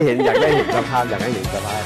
อยากได้เห็นสภาพอยากให้เห็นสภาพ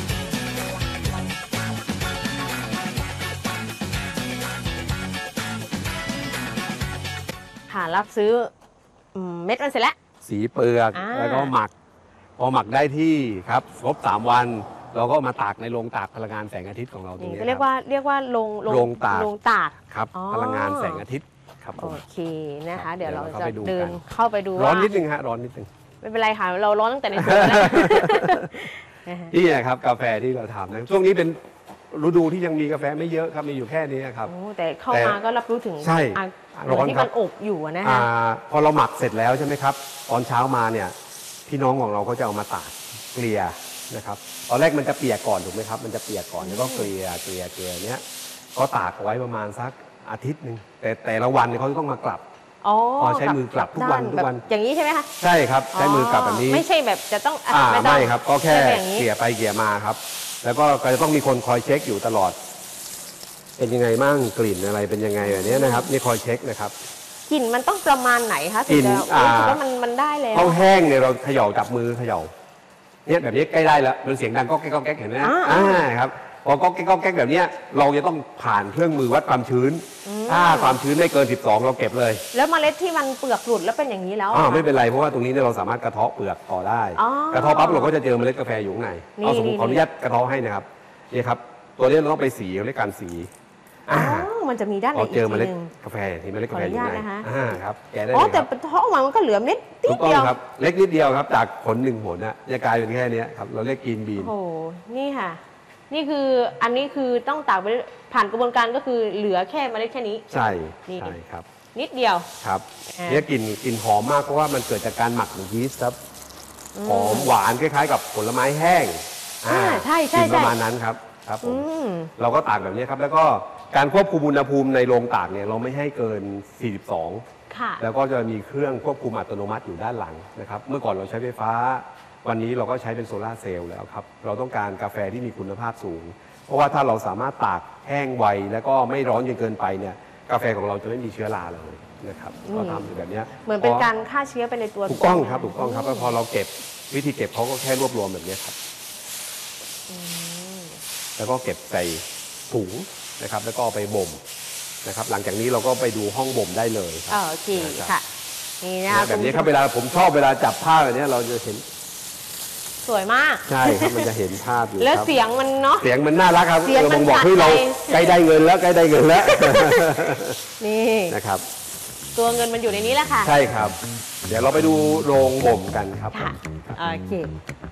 ค่ะรับซื้อเม็ดมันเสร็จแล้วสีเปลือกแล้วก็หมักพอหมักได้ที่ครับครบ3 วันเราก็มาตากในโรงตากพลังงานแสงอาทิตย์ของเราตรงนี้เรียกว่าโรงตากครับพลังงานแสงอาทิตย์ครับโอเคนะคะเดี๋ยวเราจะเดินเข้าไปดูร้อนนิดนึงฮะร้อนนิดนึงไม่เป็นไรค่ะเราร้อนตั้งแต่ในสวนแล้วนี่นะครับกาแฟที่เราทำนะช่วงนี้เป็นฤดูที่ยังมีกาแฟไม่เยอะครับมีอยู่แค่นี้ครับแต่เข้ามาก็รับรู้ถึงใช่ร้อนที่มันอบอยู่นะฮะพอเราหมักเสร็จแล้วใช่ไหมครับตอนเช้ามาเนี่ยพี่น้องของเราก็จะเอามาตากเกลี่ยนะครับตอนแรกมันจะเปียกก่อนถูกไหมครับมันจะเปียกก่อนแล้วก็เกลี่ยเนี้ยก็ตากเอาไว้ประมาณสักอาทิตย์หนึ่งแต่ละวันเขาต้องมากลับใช้มือกลับทุกวันอย่างนี้ใช่ไหมคะใช่ครับใช้มือกลับแบบนี้ไม่ใช่แบบจะต้องไม่ครับก็แค่เกลี่ยไปเกลี่ยมาครับแล้วก็จะต้องมีคนคอยเช็คอยู่ตลอดเป็นยังไงมั่งกลิ่นอะไรเป็นยังไงแบบนี้นะครับนี่คอยเช็คนะครับกลิ่นมันต้องประมาณไหนคะถึงจะรู้สึกว่ามันได้แล้วข้าวแห้งเนี่ยเราเขย่าจับมือเขย่าเนี่ยแบบนี้ใกล้ได้แล้วมันเสียงดังก็แก๊กเห็นไหมครับพอก็แก๊กแบบนี้เราจะต้องผ่านเครื่องมือวัดความชื้นถ้าความชื้นไม่เกิน12เราเก็บเลยแล้วเมล็ดที่มันเปลือกหลุดแล้วเป็นอย่างนี้แล้วไม่เป็นไรเพราะว่าตรงนี้เราสามารถกระเทาะเปลือกต่อได้กระเทาะปั๊บเราก็จะเจอเมล็ดกาแฟอยู่ข้างในเอาสมมติขออนุญาตกระเทาะให้นะครับนี่ครับตัวนี้เราต้องไปสีเรียกการสีมันจะมีด้านไหนอีกทีนึงเจอเมล็ดกาแฟเมล็ดกาแฟอยู่ไหนครับแกได้เลยแต่เทาะออกมามันก็เหลือเม็ดนิดเดียวครับเล็กนิดเดียวครับจากผล1 ผลนะจะกลายเป็นแค่นี้ครับเราเรียกกรีนบีนโอ้นี่ค่ะนี่คืออันนี้คือต้องตากไปผ่านกระบวนการก็คือเหลือแค่เมล็ดแค่นี้ใช่ครับนิดเดียวครับเนี่ยกลิ่นหอมมากเพราะว่ามันเกิดจากการหมักของยีสต์ครับหอมหวานคล้ายๆกับผลไม้แห้งใช่ประมาณนั้นครับผมเราก็ตากแบบนี้ครับแล้วก็การควบคุมอุณหภูมิในโรงตากเนี่ยเราไม่ให้เกิน42แล้วก็จะมีเครื่องควบคุมอัตโนมัติอยู่ด้านหลังนะครับเมื่อก่อนเราใช้ไฟฟ้าวันนี้เราก็ใช้เป็นโซลาร์เซลล์แล้วครับเราต้องการกาแฟที่มีคุณภาพสูงเพราะว่าถ้าเราสามารถตากแห้งไวแล้วก็ไม่ร้อนจนเกินไปเนี่ยกาแฟของเราจะไม่มีเชื้อราเลยนะครับก็ทำอยู่แบบนี้เหมือนเป็นการฆ่าเชื้อไปในตัวถูกต้องครับแล้วพอเราเก็บวิธีเก็บเขาก็แค่รวบรวมแบบนี้ครับแล้วก็เก็บใส่ถุงนะครับแล้วก็ไปบ่มนะครับหลังจากนี้เราก็ไปดูห้องบ่มได้เลยโอเคค่ะนี่นะแบบนี้ครับเวลาผมชอบเวลาจับผ้าแบบนี้เราจะเห็นสวยมากใช่ครับมันจะเห็นภาพอยู่แล้วเสียงมันเนาะเสียงมันน่ารักครับเราบอกให้เราใกล้ได้เงินแล้วนี่นะครับตัวเงินมันอยู่ในนี้แหละค่ะใช่ครับเดี๋ยวเราไปดูโรงบ่มกันครับโอเค